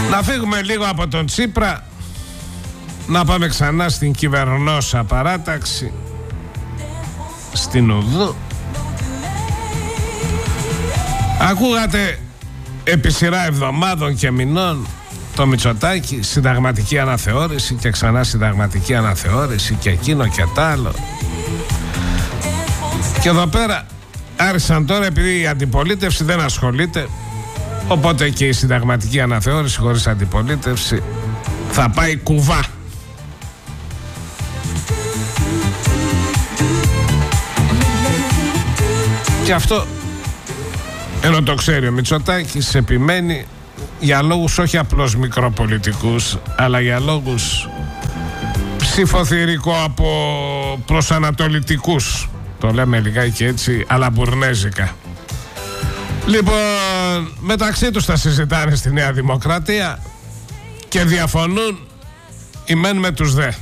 Να φύγουμε λίγο από τον Τσίπρα, να πάμε ξανά στην κυβερνόσα παράταξη, στην Ουδού. Ακούγατε επί σειρά εβδομάδων και μηνών το Μητσοτάκη, συνταγματική αναθεώρηση και ξανά συνταγματική αναθεώρηση και εκείνο και τ' άλλο. Και εδώ πέρα άρχισαν τώρα, επειδή η αντιπολίτευση δεν ασχολείται, οπότε και η συνταγματική αναθεώρηση χωρίς αντιπολίτευση θα πάει κουβά. Και αυτό, ενώ το ξέρει ο Μητσοτάκης, επιμένει για λόγους όχι απλώς μικροπολιτικούς, αλλά για λόγους ψηφοθυρικό από προσανατολιτικούς. Το λέμε λιγάκι έτσι, αλλά μπουρνέζικα. Λοιπόν, μεταξύ τους τα συζητάνε στη Νέα Δημοκρατία και διαφωνούν οι μεν με τους δε.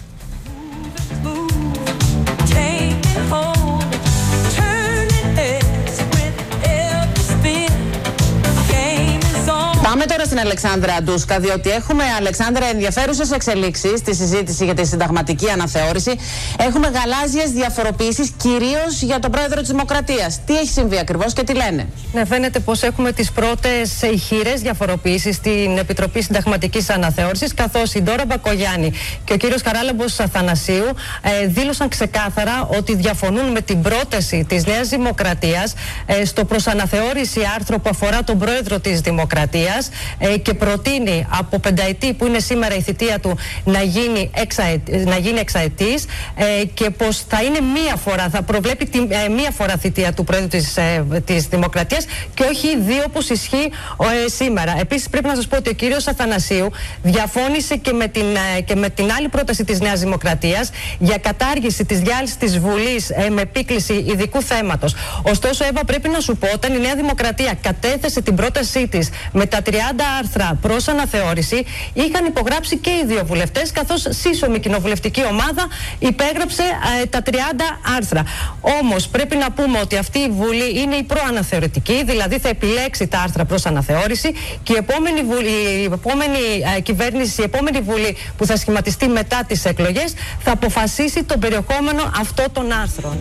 Πάμε τώρα στην Αλεξάνδρα Αντούσκα, διότι έχουμε, Αλεξάνδρα, ενδιαφέρουσες εξελίξεις στη συζήτηση για τη συνταγματική αναθεώρηση. Έχουμε γαλάζιες διαφοροποιήσεις, κυρίως για τον πρόεδρο της Δημοκρατίας. Τι έχει συμβεί ακριβώς και τι λένε? Ναι, φαίνεται πως έχουμε τις πρώτες ηχηρές διαφοροποιήσεις στην Επιτροπή Συνταγματικής Αναθεώρησης, καθώς η Ντόρα Μπακογιάννη και ο κύριος Χαράλαμπος Αθανασίου δήλωσαν ξεκάθαρα ότι διαφωνούν με την πρόταση της Νέας Δημοκρατίας στο προσαναθεώρηση άρθρο που αφορά τον πρόεδρο της Δημοκρατίας. Και προτείνει από πενταετή, που είναι σήμερα η θητεία του, να γίνει εξαετής, και πως θα είναι μία φορά, θα προβλέπει μία φορά θητεία του Πρόεδρου της Δημοκρατίας και όχι δύο όπως ισχύει σήμερα. Επίσης πρέπει να σας πω ότι ο κύριος Αθανασίου διαφώνησε και με την άλλη πρόταση της Νέας Δημοκρατίας για κατάργηση της διάλυσης της Βουλής με επίκληση ειδικού θέματος. Ωστόσο, Εύα, πρέπει να σου πω, όταν η Νέα Δημοκρατία κατέθεσε την πρότασή της με τα 30 άρθρα προς αναθεώρηση, είχαν υπογράψει και οι δύο βουλευτές, καθώς σύσσωμη κοινοβουλευτική ομάδα υπέγραψε τα 30 άρθρα. Όμως πρέπει να πούμε ότι αυτή η Βουλή είναι η προαναθεωρητική, δηλαδή θα επιλέξει τα άρθρα προς αναθεώρηση, και η επόμενη κυβέρνηση, η επόμενη Βουλή που θα σχηματιστεί μετά τις εκλογές, θα αποφασίσει το περιεχόμενο αυτών των άρθρων.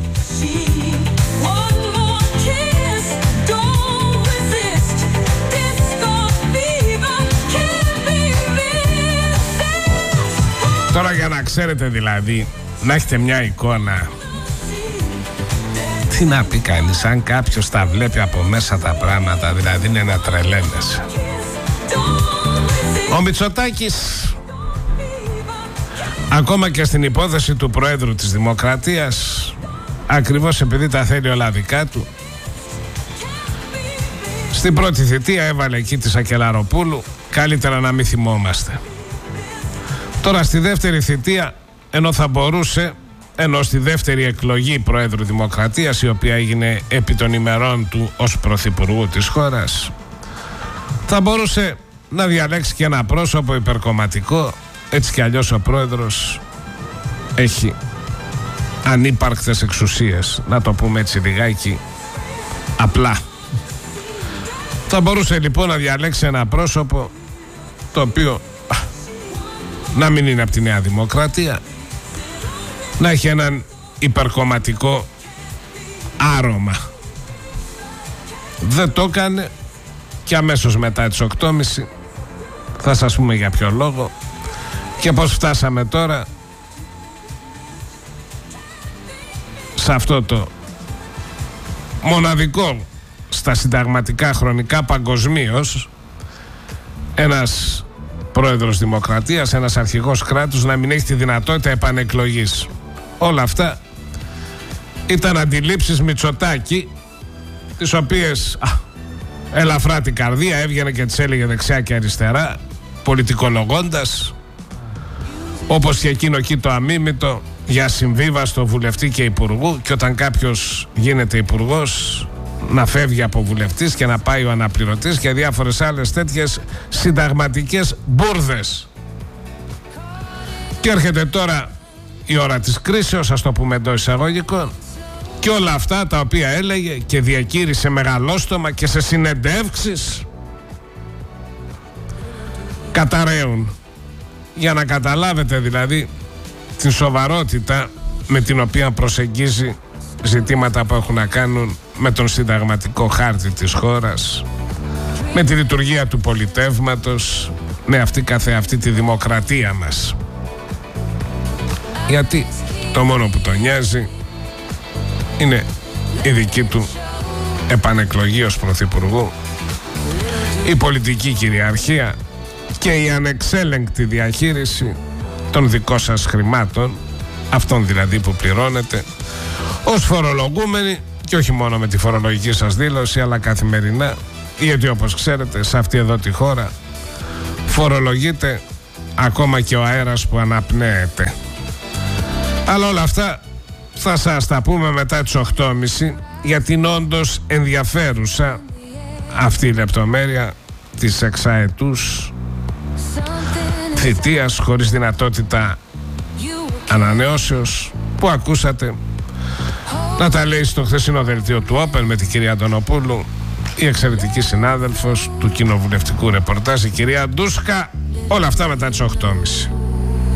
Τώρα, για να ξέρετε δηλαδή, να έχετε μια εικόνα, τι να πει κανείς, αν κάποιος τα βλέπει από μέσα τα πράγματα, δηλαδή είναι να τρελαίνεσαι. Ο Μητσοτάκης, ακόμα και στην υπόθεση του Προέδρου της Δημοκρατίας, ακριβώς επειδή τα θέλει όλα δικά του, στην πρώτη θητεία έβαλε εκεί τη Σακελαροπούλου, καλύτερα να μην θυμόμαστε. Τώρα στη δεύτερη θητεία, ενώ στη δεύτερη εκλογή Προέδρου Δημοκρατίας, η οποία έγινε επί των ημερών του ως Πρωθυπουργού της χώρας, θα μπορούσε να διαλέξει και ένα πρόσωπο υπερκομματικό. Έτσι κι αλλιώς ο Πρόεδρος έχει ανύπαρκτες εξουσίες, να το πούμε έτσι λιγάκι απλά. Θα μπορούσε λοιπόν να διαλέξει ένα πρόσωπο το οποίο να μην είναι από τη Νέα Δημοκρατία, να έχει έναν υπερκομματικό άρωμα. Δεν το έκανε και αμέσως μετά τις 8.30 θα σας πούμε για ποιο λόγο και πώς φτάσαμε τώρα σε αυτό το μοναδικό στα συνταγματικά χρονικά παγκοσμίως, ένας πρόεδρος δημοκρατίας, ένας αρχηγός κράτους να μην έχει τη δυνατότητα επανεκλογής. Όλα αυτά ήταν αντιλήψεις Μητσοτάκη, τις οποίες ελαφρά την καρδία έβγαινε και τις έλεγε δεξιά και αριστερά, πολιτικολογώντας, όπως και εκείνο εκεί το αμίμητο για συμβίβαστο βουλευτή και υπουργού, και όταν κάποιος γίνεται υπουργός να φεύγει από βουλευτής και να πάει ο αναπληρωτής και διάφορες άλλες τέτοιες συνταγματικές μπουρδες. Και έρχεται τώρα η ώρα της κρίσεως, ας το πούμε εντός εισαγωγικών, και όλα αυτά τα οποία έλεγε και διακήρυσε μεγαλόστομα και σε συνεντεύξεις καταραίουν. Για να καταλάβετε δηλαδή την σοβαρότητα με την οποία προσεγγίζει ζητήματα που έχουν να κάνουν με τον συνταγματικό χάρτη της χώρας, με τη λειτουργία του πολιτεύματος, με αυτή καθεαυτή τη δημοκρατία μας. Γιατί το μόνο που τον νοιάζει είναι η δική του επανεκλογή ως πρωθυπουργού, η πολιτική κυριαρχία και η ανεξέλεγκτη διαχείριση των δικών σας χρημάτων, αυτών δηλαδή που πληρώνετε ως φορολογούμενοι, και όχι μόνο με τη φορολογική σας δήλωση αλλά καθημερινά, γιατί όπως ξέρετε σε αυτή εδώ τη χώρα φορολογείται ακόμα και ο αέρας που αναπνέεται. Αλλά όλα αυτά θα σας τα πούμε μετά τις 8.30, γιατί είναι όντως ενδιαφέρουσα αυτή η λεπτομέρεια της εξαετούς θητείας χωρίς δυνατότητα ανανεώσεως που ακούσατε να τα λέει στο χθεσινό δελτίο του Open με την κυρία Αντωνοπούλου, η εξαιρετική συνάδελφος του κοινοβουλευτικού ρεπορτάζ, η κυρία Ντούσκα. Όλα αυτά μετά τις 8.30.